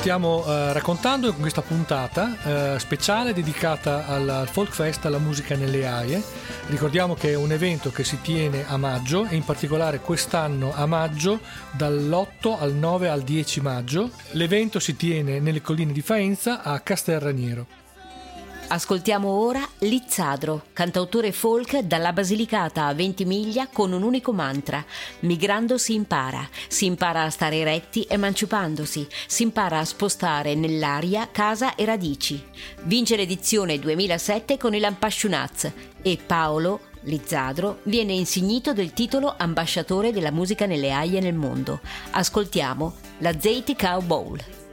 stiamo raccontando con questa puntata speciale dedicata al Folk Fest, alla musica nelle Aie. Ricordiamo che è un evento che si tiene a maggio e in particolare quest'anno a maggio dall'8 al 9 al 10 maggio. L'evento si tiene nelle colline di Faenza a Castelraniero. Ascoltiamo ora Lizzadro, cantautore folk dalla Basilicata a Ventimiglia con un unico mantra: migrando si impara a stare eretti emancipandosi, si impara a spostare nell'aria casa e radici. Vince l'edizione 2007 con i Lampasciunaz e Paolo Lizzadro viene insignito del titolo ambasciatore della musica nelle Aie nel mondo. Ascoltiamo la Zeiti Cow Bowl.